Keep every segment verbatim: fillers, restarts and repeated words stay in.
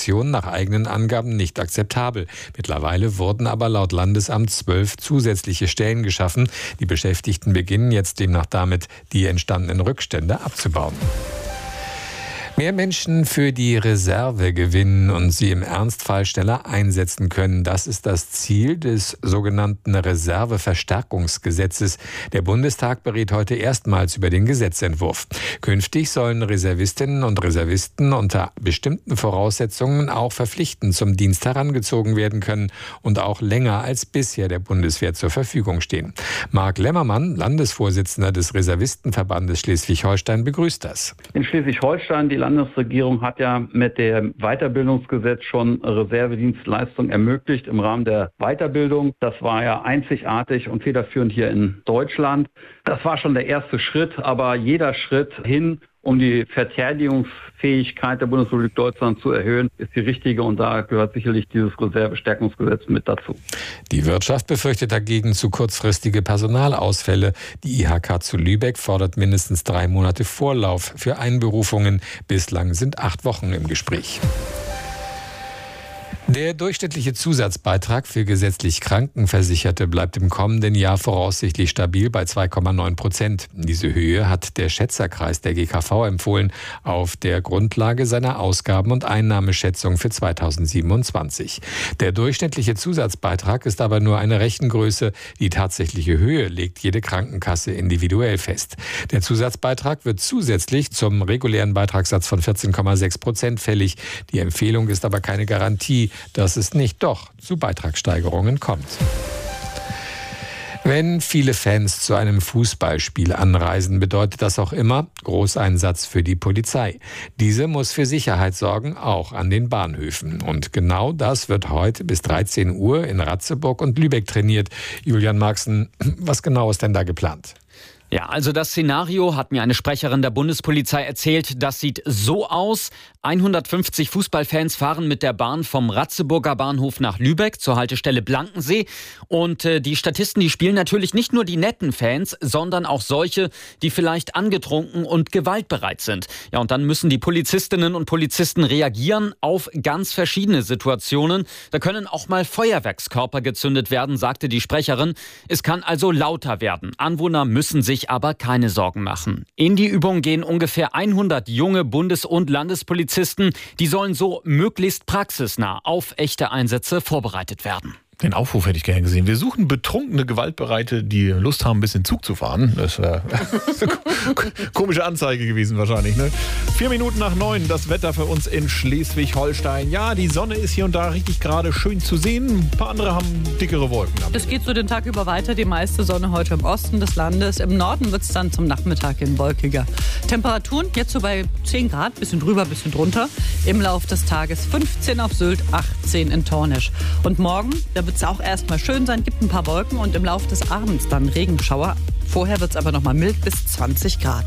Reduktion nach eigenen Angaben nicht akzeptabel. Mittlerweile wurden aber laut Landesamt zwölf zusätzliche Stellen geschaffen. Die Beschäftigten beginnen jetzt demnach damit, die entstandenen Rückstände abzubauen. Mehr Menschen für die Reserve gewinnen und sie im Ernstfall schneller einsetzen können. Das ist das Ziel des sogenannten Reserveverstärkungsgesetzes. Der Bundestag berät heute erstmals über den Gesetzentwurf. Künftig sollen Reservistinnen und Reservisten unter bestimmten Voraussetzungen auch verpflichtend zum Dienst herangezogen werden können und auch länger als bisher der Bundeswehr zur Verfügung stehen. Marc Lemmermann, Landesvorsitzender des Reservistenverbandes Schleswig-Holstein, begrüßt das. In Schleswig-Holstein, die Landesregierung hat ja mit dem Weiterbildungsgesetz schon Reservedienstleistungen ermöglicht im Rahmen der Weiterbildung. Das war ja einzigartig und federführend hier in Deutschland. Das war schon der erste Schritt, aber jeder Schritt hin, um die Verteidigungsfähigkeit der Bundesrepublik Deutschland zu erhöhen, ist die richtige, und da gehört sicherlich dieses Reservestärkungsgesetz mit dazu. Die Wirtschaft befürchtet dagegen zu kurzfristige Personalausfälle. Die I H K zu Lübeck fordert mindestens drei Monate Vorlauf für Einberufungen. Bislang sind acht Wochen im Gespräch. Der durchschnittliche Zusatzbeitrag für gesetzlich Krankenversicherte bleibt im kommenden Jahr voraussichtlich stabil bei zwei Komma neun Prozent. Diese Höhe hat der Schätzerkreis der G K V empfohlen, auf der Grundlage seiner Ausgaben- und Einnahmeschätzung für zweitausendsiebenundzwanzig. Der durchschnittliche Zusatzbeitrag ist aber nur eine Rechengröße. Die tatsächliche Höhe legt jede Krankenkasse individuell fest. Der Zusatzbeitrag wird zusätzlich zum regulären Beitragssatz von vierzehn Komma sechs Prozent fällig. Die Empfehlung ist aber keine Garantie, dass es nicht doch zu Beitragssteigerungen kommt. Wenn viele Fans zu einem Fußballspiel anreisen, bedeutet das auch immer Großeinsatz für die Polizei. Diese muss für Sicherheit sorgen, auch an den Bahnhöfen. Und genau das wird heute bis dreizehn Uhr in Ratzeburg und Lübeck trainiert. Julian Marxen, was genau ist denn da geplant? Ja, also das Szenario, hat mir eine Sprecherin der Bundespolizei erzählt, das sieht so aus. hundertfünfzig Fußballfans fahren mit der Bahn vom Ratzeburger Bahnhof nach Lübeck zur Haltestelle Blankensee. Und äh, die Statisten, die spielen natürlich nicht nur die netten Fans, sondern auch solche, die vielleicht angetrunken und gewaltbereit sind. Ja, und dann müssen die Polizistinnen und Polizisten reagieren auf ganz verschiedene Situationen. Da können auch mal Feuerwerkskörper gezündet werden, sagte die Sprecherin. Es kann also lauter werden. Anwohner müssen sich aber keine Sorgen machen. In die Übung gehen ungefähr hundert junge Bundes- und Landespolizisten. Die sollen so möglichst praxisnah auf echte Einsätze vorbereitet werden. Den Aufruf hätte ich gerne gesehen. Wir suchen betrunkene Gewaltbereite, die Lust haben, ein bisschen Zug zu fahren. Das wäre eine komische Anzeige gewesen wahrscheinlich. Ne? Vier Minuten nach neun, das Wetter für uns in Schleswig-Holstein. Ja, die Sonne ist hier und da richtig gerade schön zu sehen. Ein paar andere haben dickere Wolken. Das geht so den Tag über weiter. Die meiste Sonne heute im Osten des Landes. Im Norden wird es dann zum Nachmittag hin wolkiger. Temperaturen jetzt so bei zehn Grad, bisschen drüber, bisschen drunter. Im Lauf des Tages fünfzehn auf Sylt, achtzehn in Tornisch. Und morgen, da wird es auch erstmal schön sein, gibt ein paar Wolken und im Laufe des Abends dann Regenschauer. Vorher wird es aber noch mal mild bis zwanzig Grad.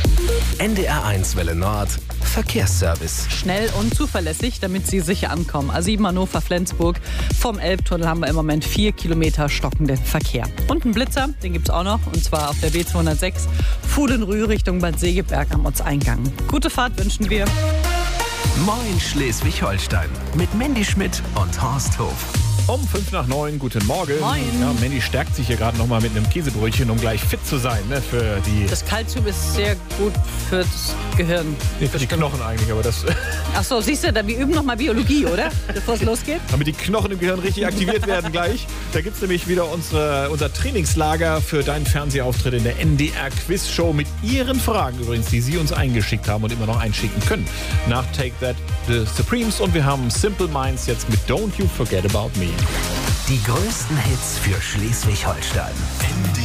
N D R eins Welle Nord, Verkehrsservice. Schnell und zuverlässig, damit Sie sicher ankommen. A sieben Hannover-Flensburg. Vom Elbtunnel haben wir im Moment vier Kilometer stockenden Verkehr. Und einen Blitzer, den gibt es auch noch, und zwar auf der B zweihundertsechs, Fuhlenrühe Richtung Bad Segeberg am Ortseingang. Gute Fahrt wünschen wir. Moin Schleswig-Holstein mit Mandy Schmidt und Horst Hof. Um fünf nach neun, guten Morgen. Moin. Ja, Mandy stärkt sich hier gerade noch mal mit einem Käsebrötchen, um gleich fit zu sein, ne, für die... Das Kalzium ist sehr gut fürs Gehirn. Nee, für die Knochen eigentlich, aber das... Ach so, siehst du, wir üben noch mal Biologie, oder? Bevor es losgeht. Damit die Knochen im Gehirn richtig aktiviert werden gleich. Da gibt es nämlich wieder unsere, unser Trainingslager für deinen Fernsehauftritt in der N D R Quiz Show mit Ihren Fragen übrigens, die Sie uns eingeschickt haben und immer noch einschicken können. Nach Take That, The Supremes, und wir haben Simple Minds jetzt mit Don't You Forget About Me. Die größten Hits für Schleswig-Holstein.